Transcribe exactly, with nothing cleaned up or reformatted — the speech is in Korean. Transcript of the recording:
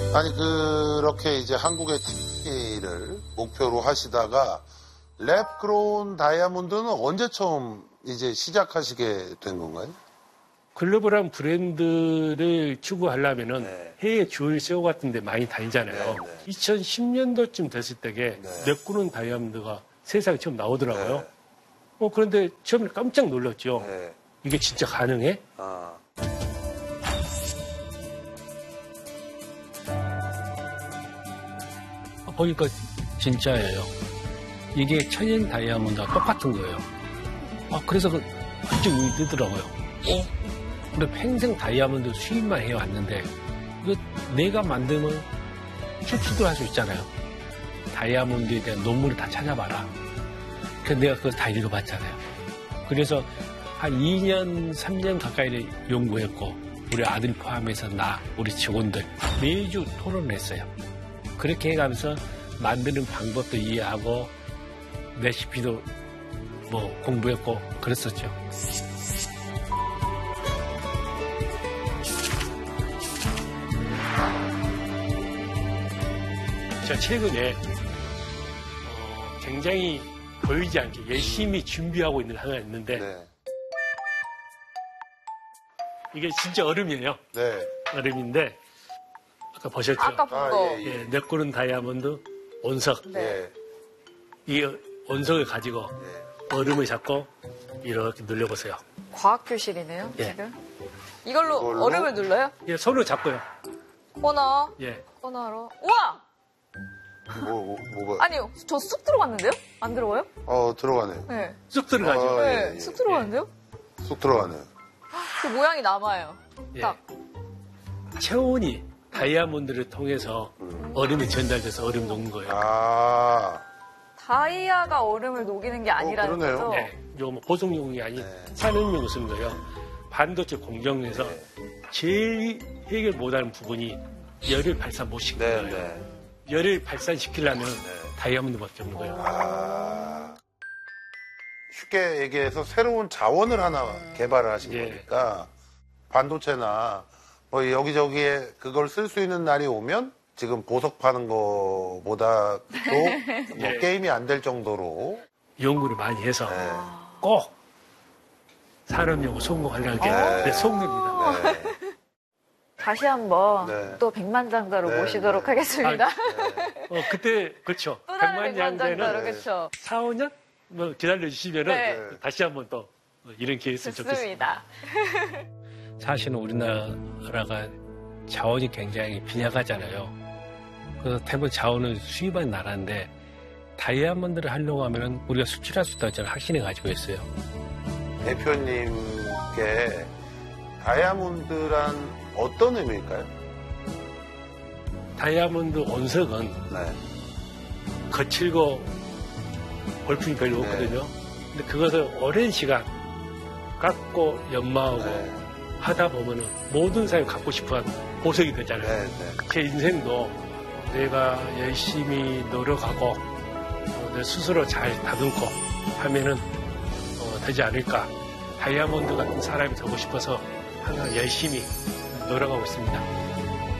아니 그렇게 이제 한국의 티비를 목표로 하시다가 랩그로운 다이아몬드는 언제 처음 이제 시작하시게 된 건가요? 글로벌한 브랜드를 추구하려면은 네. 해외 주얼리 쇼 같은 데 많이 다니잖아요. 네, 네. 이천십 년도쯤 됐을 때게 네. 랩그로운 다이아몬드가 세상에 처음 나오더라고요. 네. 어, 그런데 처음에 깜짝 놀랐죠. 네. 이게 진짜 가능해? 아. 보니까 진짜예요. 이게 천연 다이아몬드와 똑같은 거예요. 아, 그래서 그 완전 눈이 뜨더라고요. 어? 우리 평생 다이아몬드 수입만 해왔는데 이거 내가 만들면 수출도 할 수 있잖아요. 다이아몬드에 대한 논문을 다 찾아봐라. 그래서 내가 그걸 다 읽어봤잖아요. 그래서 한 이 년, 삼 년 가까이 연구했고 우리 아들 포함해서 나, 우리 직원들 매주 토론을 했어요. 그렇게 해가면서 만드는 방법도 이해하고 레시피도 뭐 공부했고 그랬었죠. 제가 최근에 어, 굉장히 보이지 않게 열심히 준비하고 있는 하나가 있는데 네. 이게 진짜 얼음이에요. 네. 얼음인데 아까 보셨죠? 아까 본 아, 거. 예, 예. 예, 넷고른 다이아몬드 온석. 네. 이 온석을 가지고 네. 얼음을 잡고 이렇게 눌려보세요. 과학 교실이네요, 예. 지금. 이걸로, 이걸로? 얼음을 눌러요? 예, 손으로 잡고요. 코너, 예. 코너로. 우와! 뭐, 뭐, 뭐가? 아니, 저 쑥 들어갔는데요? 안 들어가요? 어, 들어가네요. 네. 쑥 들어가죠. 아, 네, 예, 예. 쑥 들어갔는데요? 쑥 들어가네요. 그 모양이 남아요. 예. 딱. 체온이 다이아몬드를 통해서 음. 얼음이 전달돼서 얼음 녹는 거예요. 아. 다이아가 얼음을 녹이는 게 아니라는 그러네요. 거죠? 네, 이거 뭐 보송용이 아닌 네. 산업용으로 쓰는 거예요. 반도체 공정에서 네. 제일 해결 못하는 부분이 열을 발산 못 시키는 네, 거예요. 네. 열을 발산시키려면 네. 다이아몬드밖에 없는 거예요. 아. 쉽게 얘기해서 새로운 자원을 하나 개발을 하신 예. 거니까 반도체나 뭐 여기저기에 그걸 쓸 수 있는 날이 오면 지금 보석 파는 거보다도 뭐 예. 게임이 안 될 정도로 연구를 많이 해서 네. 꼭 산업용으로 성공하려는 게 네. 내 속내입니다. 네. 다시 한번 네. 또 백만장자로 네, 모시도록 네. 하겠습니다. 어, 그때 그렇죠. 또 다른 백만장자로, 백만장자는 그렇죠. 사, 오 년 뭐 기다려주시면은 네. 다시 한번 또 이런 기회 있으면 좋겠습니다. 좋습니다. 사실은 우리나라가 자원이 굉장히 빈약하잖아요. 그래서 대부분 자원을 수입하는 나라인데 다이아몬드를 하려고 하면 우리가 수출할 수 있다는 저는 확신을 가지고 있어요. 대표님께 다이아몬드란 어떤 의미일까요? 다이아몬드 온석은 네. 거칠고 볼품이 별로 네. 없거든요. 근데 그것을 오랜 시간 깎고 연마하고 네. 하다 보면은 모든 사람이 갖고 싶어하는 보석이 되잖아요. 네, 네. 제 인생도 내가 열심히 노력하고 어, 내 스스로 잘 다듬고 하면은 어, 되지 않을까. 다이아몬드 같은 사람이 되고 싶어서 항상 열심히 노력하고 있습니다.